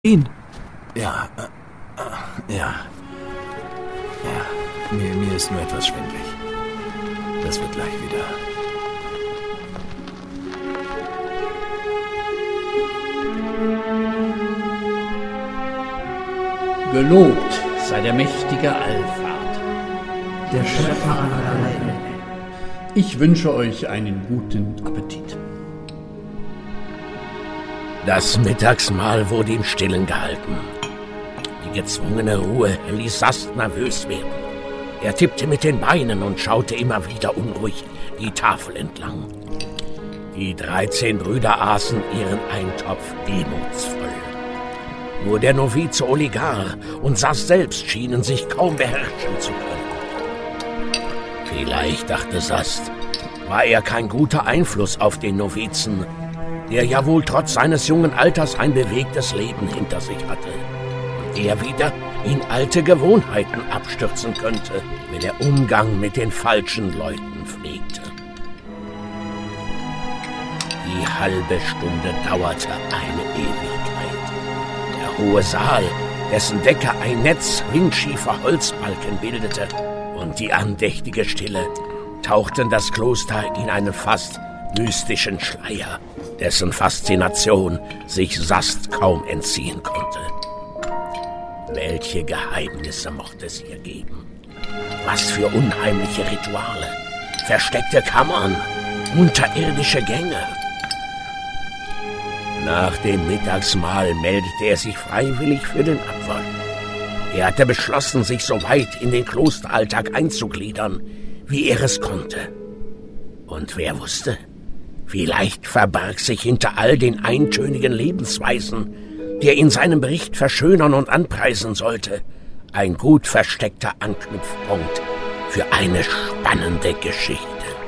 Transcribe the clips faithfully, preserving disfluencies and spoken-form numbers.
ihn. Ja, äh, ja. Ja, mir, mir ist nur etwas schwindelig. Das wird gleich wieder. Gelobt sei der mächtige Allfahrt, der Schöpfer aller Welt. Ich wünsche euch einen guten Appetit. Das Mittagsmahl wurde im Stillen gehalten. Die gezwungene Ruhe ließ Sast nervös werden. Er tippte mit den Beinen und schaute immer wieder unruhig die Tafel entlang. Die dreizehn Brüder aßen ihren Eintopf demutsvoll. Nur der Novize Oligar und Sast selbst schienen sich kaum beherrschen zu können. Vielleicht, dachte Sast, war er kein guter Einfluss auf den Novizen, der ja wohl trotz seines jungen Alters ein bewegtes Leben hinter sich hatte und der wieder in alte Gewohnheiten abstürzen könnte, wenn er Umgang mit den falschen Leuten pflegte. Die halbe Stunde dauerte eine Ewigkeit. Der hohe Saal, dessen Decke ein Netz windschiefer Holzbalken bildete, und die andächtige Stille tauchten das Kloster in einen fast mystischen Schleier, dessen Faszination sich Sast kaum entziehen konnte. Welche Geheimnisse mochte es hier geben? Was für unheimliche Rituale, versteckte Kammern, unterirdische Gänge. Nach dem Mittagsmahl meldete er sich freiwillig für den Abwahl. Er hatte beschlossen, sich so weit in den Klosteralltag einzugliedern, wie er es konnte. Und wer wusste, vielleicht verbarg sich hinter all den eintönigen Lebensweisen, die er in seinem Bericht verschönern und anpreisen sollte, ein gut versteckter Anknüpfpunkt für eine spannende Geschichte.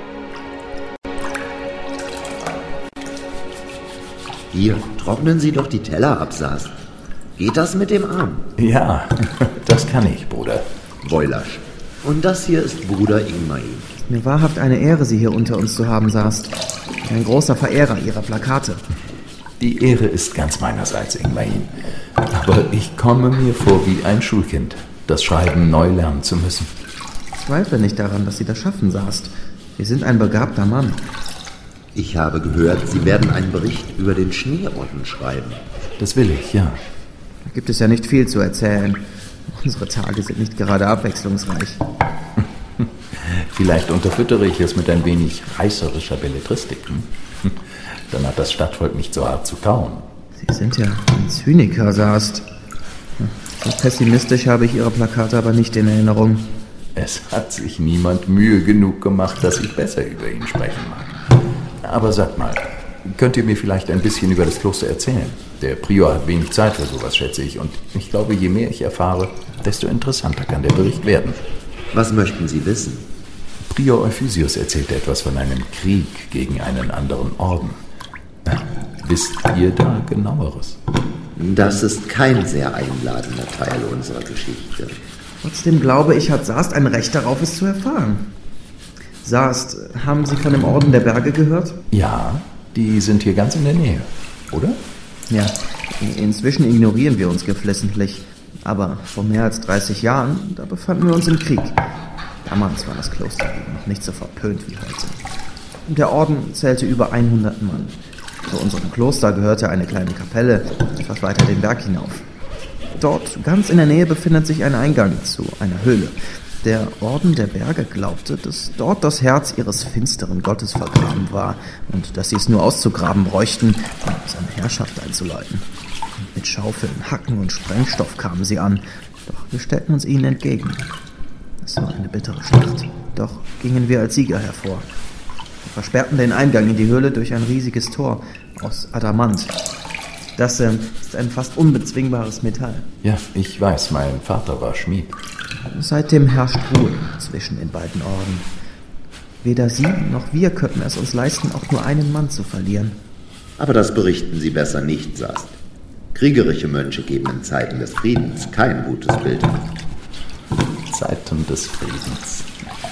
Hier, trocknen Sie doch die Teller ab, Sast. Geht das mit dem Arm? Ja, das kann ich, Bruder. Woilasch. Und das hier ist Bruder Ingmain. Mir wahrhaft eine Ehre, Sie hier unter uns zu haben, Sast. Ein großer Verehrer Ihrer Plakate. Die Ehre ist ganz meinerseits, Ingmain. Aber ich komme mir vor wie ein Schulkind, das Schreiben neu lernen zu müssen. Ich zweifle nicht daran, dass Sie das schaffen, Sast. Sie sind ein begabter Mann. Ich habe gehört, Sie werden einen Bericht über den Schneeorden schreiben. Das will ich, ja. Da gibt es ja nicht viel zu erzählen. Unsere Tage sind nicht gerade abwechslungsreich. Vielleicht unterfüttere ich es mit ein wenig reißerischer Belletristik. Hm? Dann hat das Stadtvolk nicht so hart zu kauen. Sie sind ja ein Zyniker, Sast. So pessimistisch habe ich Ihre Plakate aber nicht in Erinnerung. Es hat sich niemand Mühe genug gemacht, dass ich besser über ihn sprechen mag. Aber sagt mal, könnt ihr mir vielleicht ein bisschen über das Kloster erzählen? Der Prior hat wenig Zeit für sowas, schätze ich. Und ich glaube, je mehr ich erfahre, desto interessanter kann der Bericht werden. Was möchten Sie wissen? Prior Euphysius erzählte etwas von einem Krieg gegen einen anderen Orden. Na, wisst ihr da Genaueres? Das ist kein sehr einladender Teil unserer Geschichte. Trotzdem glaube ich, hat Sast ein Recht darauf, es zu erfahren. Sast, haben Sie von dem Orden der Berge gehört? Ja, die sind hier ganz in der Nähe, oder? Ja, inzwischen ignorieren wir uns geflissentlich. Aber vor mehr als dreißig Jahren, da befanden wir uns im Krieg. Damals war das Kloster noch nicht so verpönt wie heute. Und der Orden zählte über hundert Mann. Zu unserem Kloster gehörte eine kleine Kapelle, etwas weiter den Berg hinauf. Dort, ganz in der Nähe, befindet sich ein Eingang zu einer Höhle. Der Orden der Berge glaubte, dass dort das Herz ihres finsteren Gottes vergraben war und dass sie es nur auszugraben bräuchten, um seine Herrschaft einzuläuten. Mit Schaufeln, Hacken und Sprengstoff kamen sie an, doch wir stellten uns ihnen entgegen. Es war eine bittere Schlacht, doch gingen wir als Sieger hervor. Wir versperrten den Eingang in die Höhle durch ein riesiges Tor aus Adamant. Das äh, ist ein fast unbezwingbares Metall. Ja, ich weiß, mein Vater war Schmied. Seitdem herrscht Ruhe zwischen den beiden Orden. Weder Sie noch wir könnten es uns leisten, auch nur einen Mann zu verlieren. Aber das berichten Sie besser nicht, Sast. Kriegerische Mönche geben in Zeiten des Friedens kein gutes Bild ab. Zeiten des Friedens.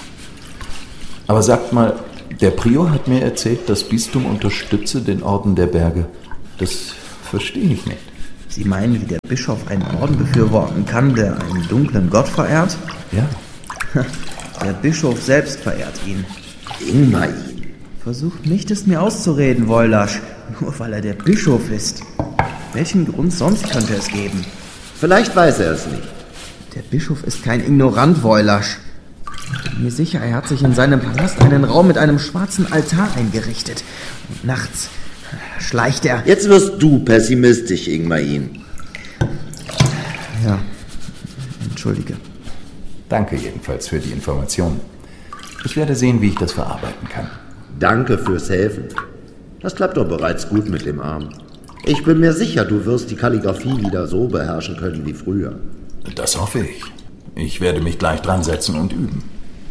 Aber sagt mal, der Prior hat mir erzählt, das Bistum unterstütze den Orden der Berge. Das verstehe ich nicht. Sie meinen, wie der Bischof einen Orden befürworten kann, der einen dunklen Gott verehrt? Ja. Der Bischof selbst verehrt ihn. Ingmain. Versucht nicht, es mir auszureden, Woylasch. Nur weil er der Bischof ist. Welchen Grund sonst könnte es geben? Vielleicht weiß er es nicht. Der Bischof ist kein Ignorant, Woylasch. Ich bin mir sicher, er hat sich in seinem Palast einen Raum mit einem schwarzen Altar eingerichtet. Und nachts schleicht er... Jetzt wirst du pessimistisch, Ingmain. Ja, entschuldige. Danke jedenfalls für die Information. Ich werde sehen, wie ich das verarbeiten kann. Danke fürs Helfen. Das klappt doch bereits gut mit dem Arm. Ich bin mir sicher, du wirst die Kalligraphie wieder so beherrschen können wie früher. Das hoffe ich. Ich werde mich gleich dran setzen und üben.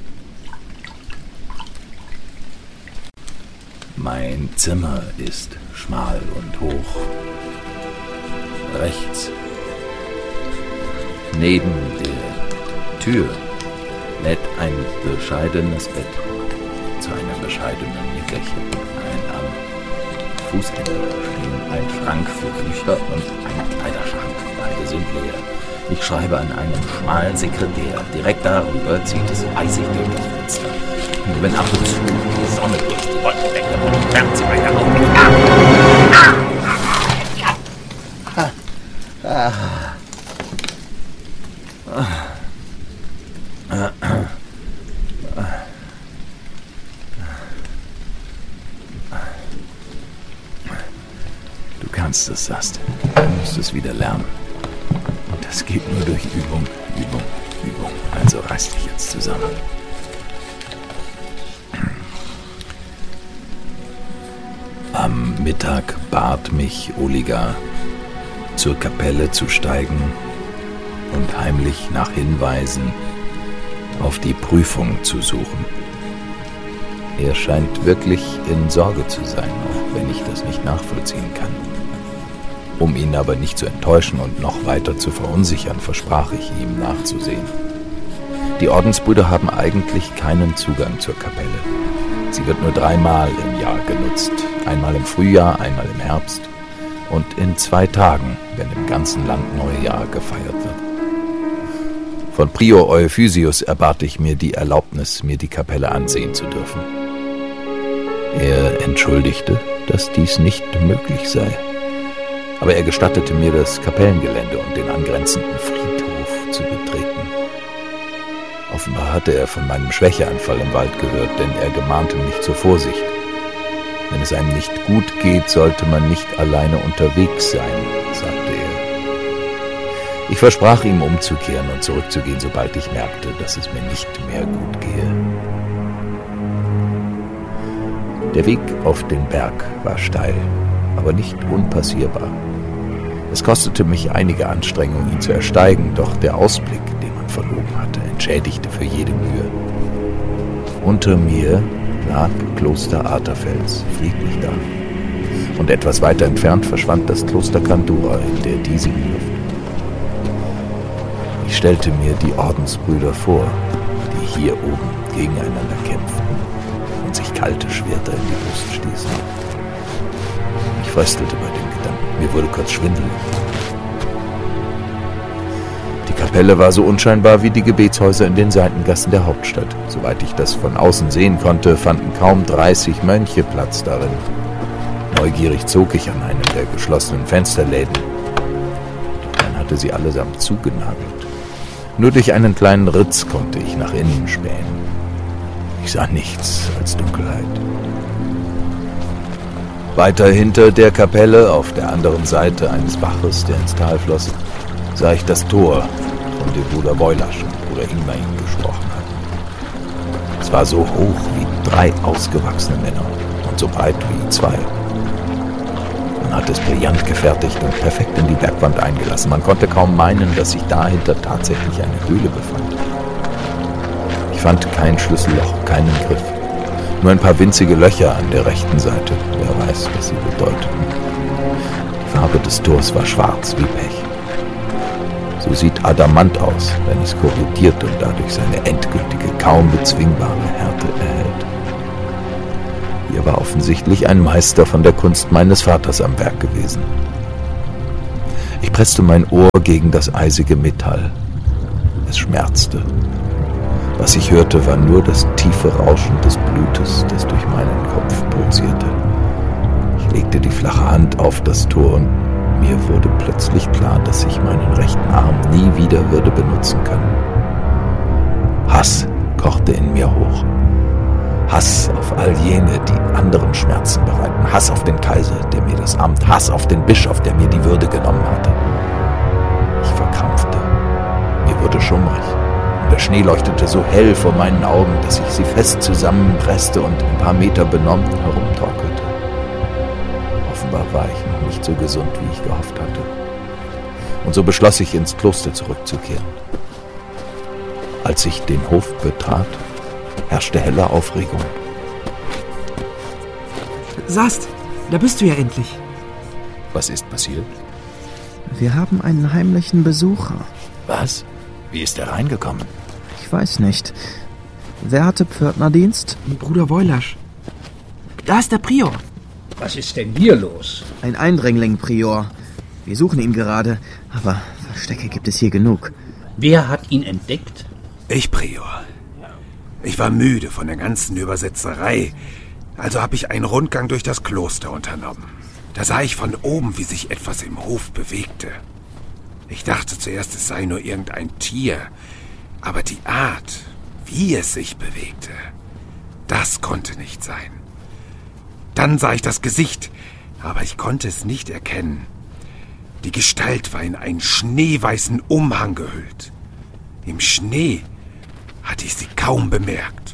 Mein Zimmer ist schmal und hoch. Rechts, neben der Tür, lädt ein bescheidenes Bett zu einer bescheidenen Nickerchen. Ein am Fußende stehen ein Schrank für Bücher und ein Kleiderschrank. Beide sind leer. Ich schreibe an einem schmalen Sekretär. Direkt darüber zieht es eisig durch das Fenster. Und wenn ab und zu die Sonne durch die Wolkendecke und wärmt sie meine Augen. Ah! Ah! Ah! Ah! Du kannst es, Sast. Du musst es wieder lernen. Und das geht nur durch Übung, Übung, Übung. Also reiß dich jetzt zusammen. Am Mittag bat mich Oliga, zur Kapelle zu steigen und heimlich nach Hinweisen auf die Prüfung zu suchen. Er scheint wirklich in Sorge zu sein, auch wenn ich das nicht nachvollziehen kann. Um ihn aber nicht zu enttäuschen und noch weiter zu verunsichern, versprach ich ihm nachzusehen. Die Ordensbrüder haben eigentlich keinen Zugang zur Kapelle. Sie wird nur dreimal im Jahr genutzt. Einmal im Frühjahr, einmal im Herbst und in zwei Tagen, wenn im ganzen Land Neujahr gefeiert wird. Von Prior Euphysius erbat ich mir die Erlaubnis, mir die Kapelle ansehen zu dürfen. Er entschuldigte, dass dies nicht möglich sei. Aber er gestattete mir, das Kapellengelände und den angrenzenden Friedhof zu betreten. Offenbar hatte er von meinem Schwächeanfall im Wald gehört, denn er gemahnte mich zur Vorsicht. Wenn es einem nicht gut geht, sollte man nicht alleine unterwegs sein, sagte er. Ich versprach ihm, umzukehren und zurückzugehen, sobald ich merkte, dass es mir nicht mehr gut gehe. Der Weg auf den Berg war steil, aber nicht unpassierbar. Es kostete mich einige Anstrengung, ihn zu ersteigen, doch der Ausblick, den man vor Augen hatte, entschädigte für jede Mühe. Unter mir lag Kloster Arterfels, friedlich da. Und etwas weiter entfernt verschwand das Kloster Kandura in der diesigen Luft. Ich stellte mir die Ordensbrüder vor, die hier oben gegeneinander kämpften und sich kalte Schwerter in die Brust stießen. Ich fröstelte bei dem Gedanken. Mir wurde kurz schwindelig. Die Kapelle war so unscheinbar wie die Gebetshäuser in den Seitengassen der Hauptstadt. Soweit ich das von außen sehen konnte, fanden kaum dreißig Mönche Platz darin. Neugierig zog ich an einem der geschlossenen Fensterläden. Doch dann hatte sie allesamt zugenagelt. Nur durch einen kleinen Ritz konnte ich nach innen spähen. Ich sah nichts als Dunkelheit. Weiter hinter der Kapelle, auf der anderen Seite eines Baches, der ins Tal floss, sah ich das Tor, von dem Bruder Woylasch und Bruder Ingmain gesprochen hatten. Es war so hoch wie drei ausgewachsene Männer und so breit wie zwei. Man hatte es brillant gefertigt und perfekt in die Bergwand eingelassen. Man konnte kaum meinen, dass sich dahinter tatsächlich eine Höhle befand. Ich fand kein Schlüsselloch, keinen Griff. Nur ein paar winzige Löcher an der rechten Seite. Wer weiß, was sie bedeuteten. Die Farbe des Tors war schwarz wie Pech. So sieht Adamant aus, wenn es korrodiert und dadurch seine endgültige, kaum bezwingbare Härte erhält. Hier war offensichtlich ein Meister von der Kunst meines Vaters am Werk gewesen. Ich presste mein Ohr gegen das eisige Metall. Es schmerzte. Was ich hörte, war nur das tiefe Rauschen des Blutes, das durch meinen Kopf pulsierte. Ich legte die flache Hand auf das Tor und mir wurde plötzlich klar, dass ich meinen rechten Arm nie wieder würde benutzen können. Hass kochte in mir hoch. Hass auf all jene, die anderen Schmerzen bereiten. Hass auf den Kaiser, der mir das Amt, Hass auf den Bischof, der mir die Würde genommen hatte. Ich verkrampfte. Mir wurde schummrig. Und der Schnee leuchtete so hell vor meinen Augen, dass ich sie fest zusammenpresste und ein paar Meter benommen herumtorkelte. Offenbar war ich noch nicht so gesund, wie ich gehofft hatte. Und so beschloss ich, ins Kloster zurückzukehren. Als ich den Hof betrat, herrschte helle Aufregung. Sast, da bist du ja endlich. Was ist passiert? Wir haben einen heimlichen Besucher. Was? Wie ist er reingekommen? Ich weiß nicht. Wer hatte Pförtnerdienst? Bruder Woylasch. Da ist der Prior. Was ist denn hier los? Ein Eindringling, Prior. Wir suchen ihn gerade, aber Verstecke gibt es hier genug. Wer hat ihn entdeckt? Ich, Prior. Ich war müde von der ganzen Übersetzerei, also habe ich einen Rundgang durch das Kloster unternommen. Da sah ich von oben, wie sich etwas im Hof bewegte. Ich dachte zuerst, es sei nur irgendein Tier, aber die Art, wie es sich bewegte, das konnte nicht sein. Dann sah ich das Gesicht, aber ich konnte es nicht erkennen. Die Gestalt war in einen schneeweißen Umhang gehüllt. Im Schnee hatte ich sie kaum bemerkt.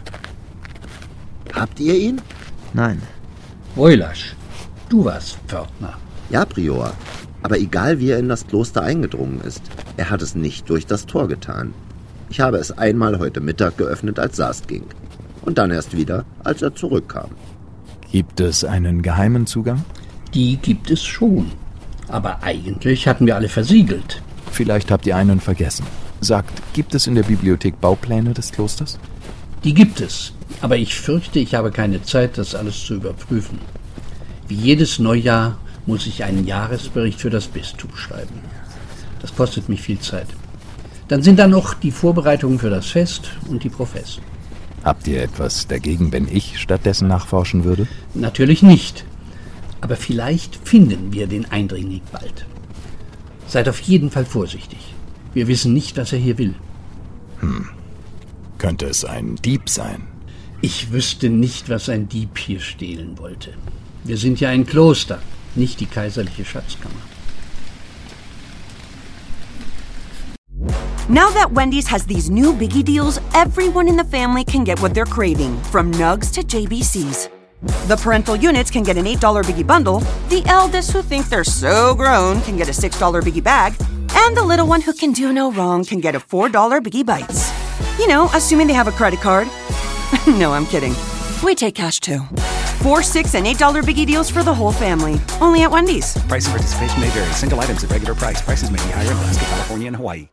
Habt ihr ihn? Nein. Woylasch, du warst Pförtner. Ja, Prior. Aber egal, wie er in das Kloster eingedrungen ist, er hat es nicht durch das Tor getan. Ich habe es einmal heute Mittag geöffnet, als Sast ging. Und dann erst wieder, als er zurückkam. Gibt es einen geheimen Zugang? Die gibt es schon. Aber eigentlich hatten wir alle versiegelt. Vielleicht habt ihr einen vergessen. Sagt, gibt es in der Bibliothek Baupläne des Klosters? Die gibt es. Aber ich fürchte, ich habe keine Zeit, das alles zu überprüfen. Wie jedes Neujahr muss ich einen Jahresbericht für das Bistum schreiben. Das kostet mich viel Zeit. Dann sind da noch die Vorbereitungen für das Fest und die Professen. Habt ihr etwas dagegen, wenn ich stattdessen nachforschen würde? Natürlich nicht. Aber vielleicht finden wir den Eindringling bald. Seid auf jeden Fall vorsichtig. Wir wissen nicht, was er hier will. Hm. Könnte es ein Dieb sein? Ich wüsste nicht, was ein Dieb hier stehlen wollte. Wir sind ja ein Kloster, nicht die kaiserliche Schatzkammer. Now that Wendy's has these new biggie deals, everyone in the family can get what they're craving, from Nugs to J B Cs. The parental units can get an eight dollar biggie bundle, the eldest who think they're so grown can get a six dollar biggie bag, and the little one who can do no wrong can get a four dollar biggie bites. You know, assuming they have a credit card. No, I'm kidding. We take cash too. Four, six, and eight dollar biggie deals for the whole family. Only at Wendy's. Price and participation may vary. Single items at regular price. Prices may be higher in Alaska, California, and Hawaii.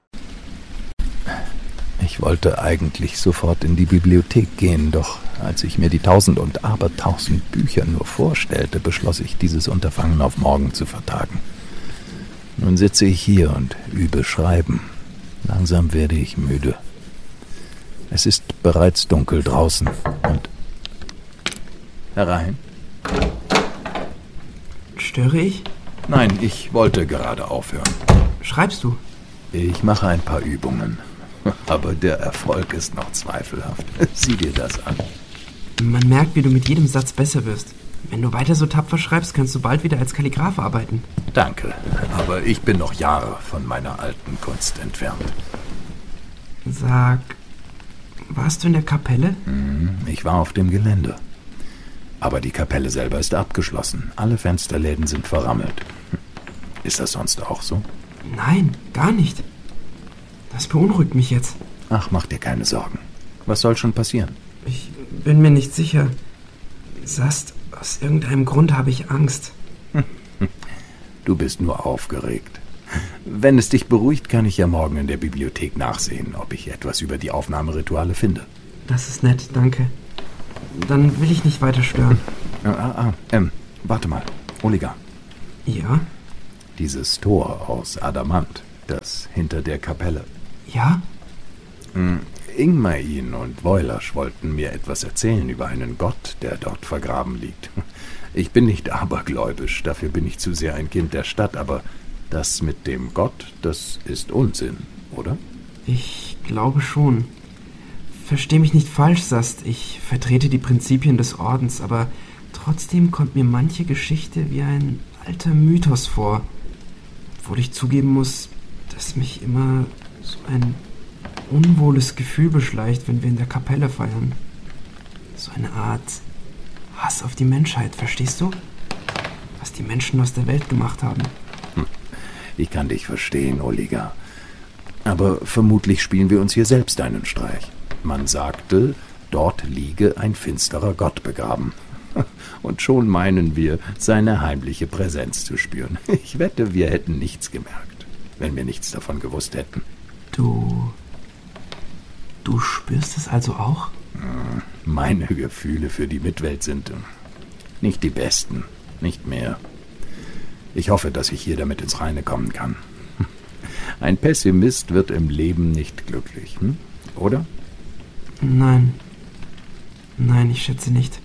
Ich wollte eigentlich sofort in die Bibliothek gehen, doch als ich mir die tausend und abertausend Bücher nur vorstellte, beschloss ich, dieses Unterfangen auf morgen zu vertagen. Nun sitze ich hier und übe Schreiben. Langsam werde ich müde. Es ist bereits dunkel draußen und... Herein. Störe ich? Nein, ich wollte gerade aufhören. Schreibst du? Ich mache ein paar Übungen. Aber der Erfolg ist noch zweifelhaft. Sieh dir das an. Man merkt, wie du mit jedem Satz besser wirst. Wenn du weiter so tapfer schreibst, kannst du bald wieder als Kalligraph arbeiten. Danke, aber ich bin noch Jahre von meiner alten Kunst entfernt. Sag, warst du in der Kapelle? Ich war auf dem Gelände. Aber die Kapelle selber ist abgeschlossen. Alle Fensterläden sind verrammelt. Ist das sonst auch so? Nein, gar nicht. Das beunruhigt mich jetzt. Ach, mach dir keine Sorgen. Was soll schon passieren? Ich bin mir nicht sicher. Sast, aus irgendeinem Grund habe ich Angst. Du bist nur aufgeregt. Wenn es dich beruhigt, kann ich ja morgen in der Bibliothek nachsehen, ob ich etwas über die Aufnahmerituale finde. Das ist nett, danke. Dann will ich nicht weiter stören. Ah, ah, ähm, warte mal. Oliga. Ja? Dieses Tor aus Adamant, das hinter der Kapelle. Ja? Ingmain und Woilasch wollten mir etwas erzählen über einen Gott, der dort vergraben liegt. Ich bin nicht abergläubisch, dafür bin ich zu sehr ein Kind der Stadt, aber das mit dem Gott, das ist Unsinn, oder? Ich glaube schon. Versteh mich nicht falsch, Sast. Ich vertrete die Prinzipien des Ordens, aber trotzdem kommt mir manche Geschichte wie ein alter Mythos vor. Obwohl ich zugeben muss, dass mich immer so ein unwohles Gefühl beschleicht, wenn wir in der Kapelle feiern. So eine Art Hass auf die Menschheit, verstehst du? Was die Menschen aus der Welt gemacht haben. Hm. Ich kann dich verstehen, Oliga. Aber vermutlich spielen wir uns hier selbst einen Streich. Man sagte, dort liege ein finsterer Gott begraben. Und schon meinen wir, seine heimliche Präsenz zu spüren. Ich wette, wir hätten nichts gemerkt, wenn wir nichts davon gewusst hätten. Du... Du spürst es also auch? Meine Gefühle für die Mitwelt sind nicht die besten, nicht mehr. Ich hoffe, dass ich hier damit ins Reine kommen kann. Ein Pessimist wird im Leben nicht glücklich, hm? Oder? Nein. Nein, ich schätze nicht.